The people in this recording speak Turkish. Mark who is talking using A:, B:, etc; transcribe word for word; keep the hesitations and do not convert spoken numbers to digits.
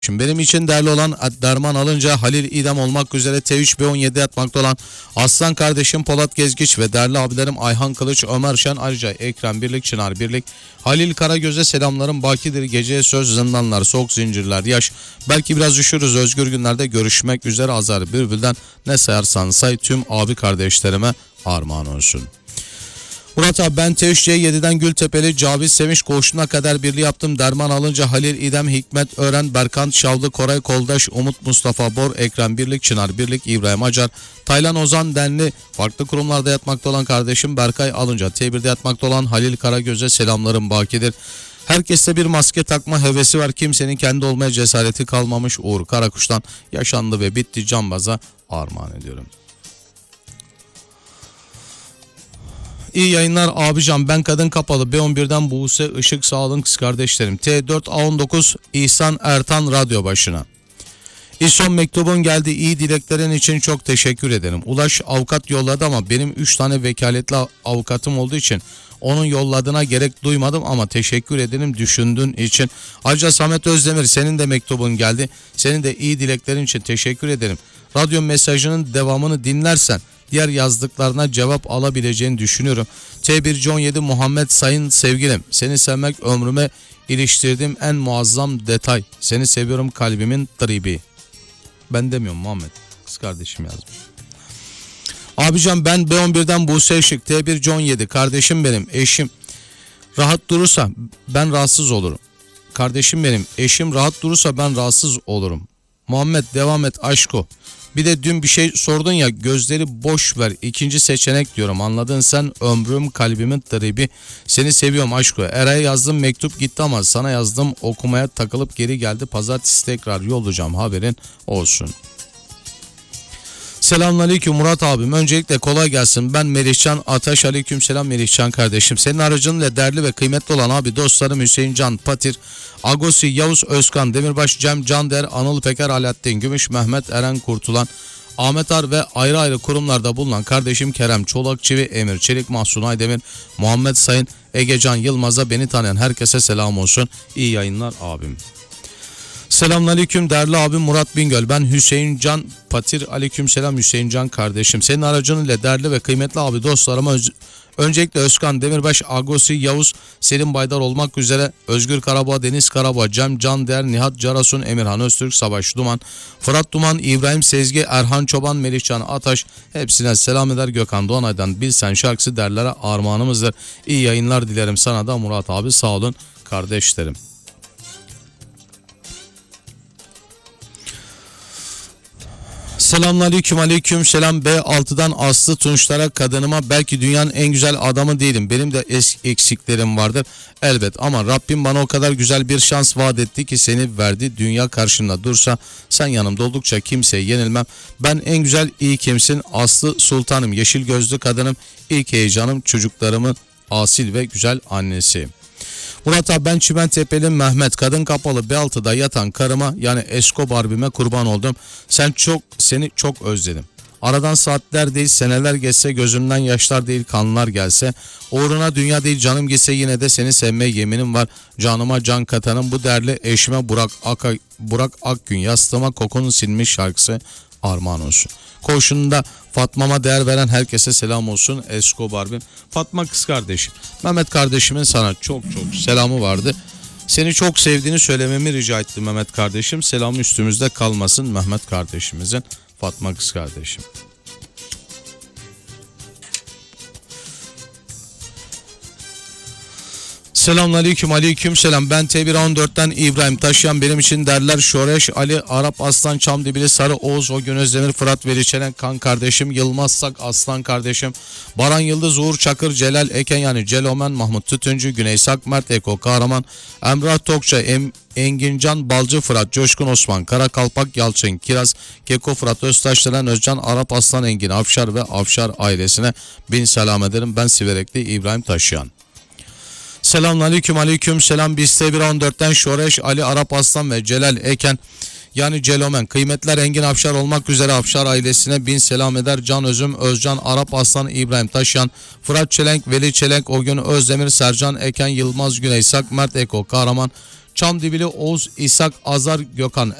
A: Şimdi benim için değerli olan derman alınca Halil İdem olmak üzere T üç B on yedi yatmakta olan Aslan kardeşim Polat Gezgiç ve değerli abilerim Ayhan Kılıç, Ömer Şen, Ayrıca Ekrem Birlik, Çınar Birlik, Halil Karagöz'e selamlarım. Bakidir geceye söz, zindanlar, soğuk zincirler, yaş. Belki biraz üşürüz, özgür günlerde görüşmek üzere. Azar Bülbül'den ne sayarsan say, tüm abi kardeşlerime armağan olsun. Murat abi, ben T üç C yediden Gültepeli Cavit Sevinç koğuşuna kadar birliği yaptım. Derman alınca Halil İdem, Hikmet Ören, Berkant Şavlı, Koray Koldaş, Umut Mustafa Bor, Ekrem Birlik, Çınar Birlik, İbrahim Acar, Taylan Ozan Denli, farklı kurumlarda yatmakta olan kardeşim Berkay alınca T birde yatmakta olan Halil Karagöz'e selamlarım bakidir. Herkeste bir maske takma hevesi var. Kimsenin kendi olmaya cesareti kalmamış. Uğur Karakuş'tan yaşandı ve bitti Cambaz'a armağan ediyorum. İyi yayınlar abicam, ben Kadın Kapalı B on birden Buse Işık, sağ olun kız kardeşlerim. T dört A on dokuz İhsan Ertan radyo başına. İson mektubun geldi, iyi dileklerin için çok teşekkür ederim. Ulaş avukat yolladı ama benim üç tane vekaletli avukatım olduğu için onun yolladığına gerek duymadım ama teşekkür ederim düşündüğün için. Ayrıca Samet Özdemir, senin de mektubun geldi. Senin de iyi dileklerin için teşekkür ederim. Radyo mesajının devamını dinlersen diğer yazdıklarına cevap alabileceğini düşünüyorum. T bir C on yedi Muhammed Sayın, sevgilim, seni sevmek ömrüme iliştirdiğim en muazzam detay. Seni seviyorum kalbimin tribi. Ben demiyorum, Muhammed kız kardeşim yazmış. Abicam, ben B on birden Buse Işık, T bir C on yedi, kardeşim benim, eşim rahat durursa ben rahatsız olurum. Kardeşim benim, eşim rahat durursa ben rahatsız olurum. Muhammed devam et aşko. Bir de dün bir şey sordun ya, gözleri boş ver, ikinci seçenek diyorum, anladın sen, ömrüm kalbimin tribi, seni seviyorum aşko. Eray'a yazdım, mektup gitti ama sana yazdım, okumaya takılıp geri geldi. Pazartesi tekrar yollayacağım, haberin olsun. Selamünaleyküm Murat abim. Öncelikle kolay gelsin. Ben Melihcan Ataş. Aleykümselam Melihcan kardeşim. Senin aracınla değerli ve kıymetli olan abi dostlarım Hüseyin Can Patir, Agosi, Yavuz Özkan, Demirbaş, Cem Cander, Anıl Peker, Alaaddin Gümüş, Mehmet Eren Kurtulan, Ahmet Ar ve ayrı ayrı kurumlarda bulunan kardeşim Kerem Çolakçıvi, Emir Çelik, Mahsun Aydemir, Muhammed Sayın, Egecan Yılmaz'a, beni tanıyan herkese selam olsun. İyi yayınlar abim. Selamünaleyküm değerli abim Murat Bingöl. Ben Hüseyin Can Patir. Aleykümselam Hüseyin Can kardeşim. Senin aracınıyla değerli ve kıymetli abi dostlarıma öz öncelikle Özkan Demirbaş, Agosi, Yavuz, Selim Baydar olmak üzere Özgür Karabağ, Deniz Karabağ, Cem Candeğer, Nihat Carasun, Emirhan Öztürk, Savaş Duman, Fırat Duman, İbrahim Sezgi, Erhan Çoban, Melihcan Ataş, hepsine selam eder. Gökhan Doğanay'dan Bilsen şarkısı derlere armağanımızdır. İyi yayınlar dilerim sana da Murat abi, sağ olun kardeşlerim. Selamünaleyküm, aleyküm selam. B altıdan Aslı Tunçlara, kadınıma, belki dünyanın en güzel adamı değilim. Benim de eksiklerim vardır elbet ama Rabbim bana o kadar güzel bir şans vaat etti ki seni verdi. Dünya karşımda dursa, sen yanımda oldukça kimseye yenilmem. Ben en güzel iyi kimsin Aslı Sultanım, yeşil gözlü kadınım, ilk heyecanım, çocuklarımın asil ve güzel annesi. Murat abi, ben Çimentepe'li Mehmet, Kadın Kapalı B altıda yatan karıma yani Escobar'bime kurban oldum. Sen çok seni çok özledim. Aradan saatler değil seneler geçse, gözümden yaşlar değil kanlar gelse, uğruna dünya değil canım gitse yine de seni sevmeye yeminim var. Canıma can katanım bu değerli eşime Burak, Aka, Burak Akgün, yastığıma kokunu silmiş şarkısı armağan olsun. Koğuşunda Fatma'ma değer veren herkese selam olsun Escobar'ım. Fatma kız kardeşim, Mehmet kardeşimin sana çok çok selamı vardı. Seni çok sevdiğini söylememi rica etti Mehmet kardeşim. Selamı üstümüzde kalmasın Mehmet kardeşimizin, Fatma kız kardeşim. Selamünaleyküm, aleyküm selam. Ben T bir on dörtten İbrahim Taşıyan, benim için derler Şoreş, Ali Arap Aslan, Çamdibili Sarı Oğuz, O Gün Özdemir, Fırat Veliçelen, Kan kardeşim, Yılmaz Sak Aslan kardeşim, Baran Yıldız, Uğur Çakır, Celal Eken yani Celomen, Mahmut Tütüncü, Güney Sak, Mert Eko Kahraman, Emrah Tokça, em Engincan Balcı, Fırat Coşkun, Osman Karakalpak, Yalçın Kiraz, Keko Fırat Öztaşlıran, Özcan Arap Aslan, Engin Afşar ve Afşar ailesine bin selam ederim. Ben Siverekli İbrahim Taşıyan. Selamünaleyküm, aleyküm selam. Biz T bir on dörtten Şoreş, Ali Arap Aslan ve Celal Eken yani Celomen, kıymetler Engin Afşar olmak üzere Afşar ailesine bin selam eder. Can Özüm, Özcan Arap Aslan, İbrahim Taşyan, Fırat Çelenk, Veli Çelenk, O Gün Özdemir, Sercan Eken, Yılmaz Güneysak, Mert Eko Kahraman, Çamdibili Oğuz, İshak, Azar, Gökhan.